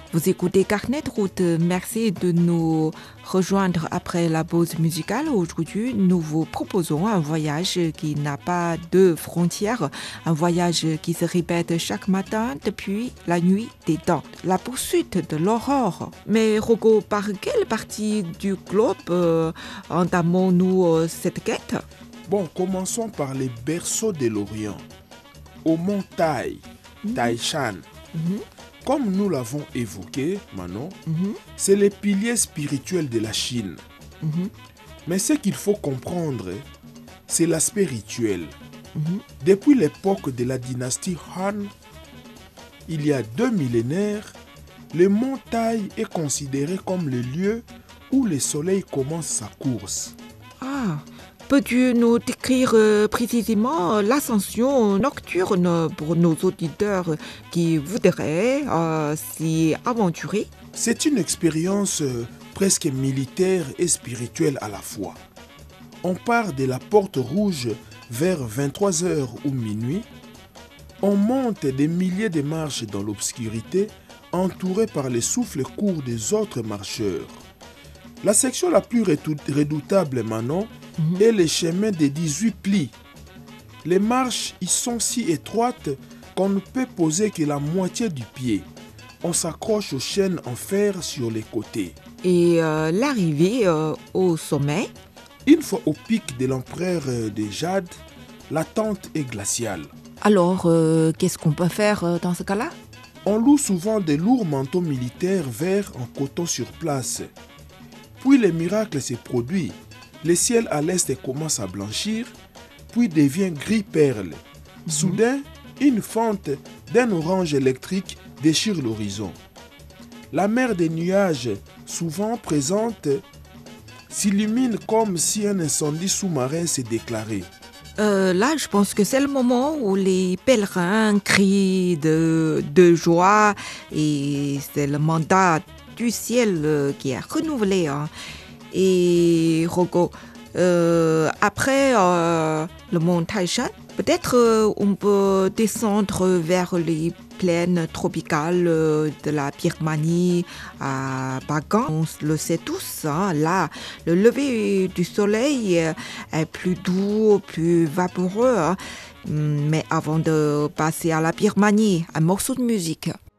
Vous écoutez Carnet de route. Merci de nous rejoindre après la pause musicale. Aujourd'hui, nous vous proposons un voyage qui n'a pas de frontières, un voyage qui se répète chaque matin depuis la nuit des temps. La poursuite de l'aurore. Mais Rocco, par quelle partie du globe entamons-nous cette quête? Bon, commençons par les berceaux de l'Orient, au mont Tai, Taishan. Comme nous l'avons évoqué, Manon, c'est les piliers spirituels de la Chine. Mais ce qu'il faut comprendre, c'est l'aspect rituel. Depuis l'époque de la dynastie Han, il y a 2 millénaires, le mont Tai est considéré comme le lieu où le soleil commence sa course. Ah, peux-tu nous décrire précisément l'ascension nocturne pour nos auditeurs qui voudraient s'y aventurer? C'est une expérience presque militaire et spirituelle à la fois. On part de la porte rouge vers 23h ou minuit. On monte des milliers de marches dans l'obscurité, entourés par les souffles courts des autres marcheurs. La section la plus redoutable, Manon, est le chemin des 18 plis. Les marches y sont si étroites qu'on ne peut poser que la moitié du pied. On s'accroche aux chaînes en fer sur les côtés. Et l'arrivée au sommet? Une fois au pic de l'empereur de Jade, l'attente est glaciale. Alors, qu'est-ce qu'on peut faire dans ce cas-là? On loue souvent de lourds manteaux militaires verts en coton sur place. Puis le miracle se produit. Le ciel à l'est commence à blanchir, puis devient gris perle. Soudain, une fente d'un orange électrique déchire l'horizon. La mer des nuages, souvent présente, s'illumine comme si un incendie sous-marin s'est déclaré. Là, je pense que c'est le moment où les pèlerins crient de joie et c'est le mandat du ciel qui est renouvelé. Et Rocco, après le mont Taishan, peut-être on peut descendre vers les plaines tropicales de la Birmanie à Bagan. On le sait tous, là, le lever du soleil est plus doux, plus vaporeux. Mais avant de passer à la Birmanie, un morceau de musique.